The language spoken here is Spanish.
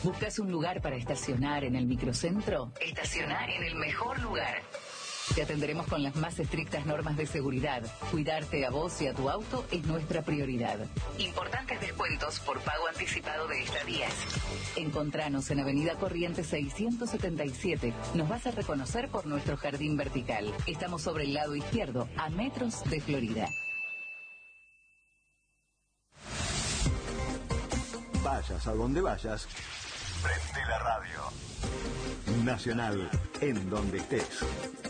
¿Buscas un lugar para estacionar en el microcentro? Estacionar en el mejor lugar. Te atenderemos con las más estrictas normas de seguridad. Cuidarte a vos y a tu auto es nuestra prioridad. Importantes descuentos por pago anticipado de estadías. Encontranos en Avenida Corrientes 677. Nos vas a reconocer por nuestro jardín vertical. Estamos sobre el lado izquierdo, a metros de Florida. Vayas a donde vayas, prende la radio. Nacional, en donde estés.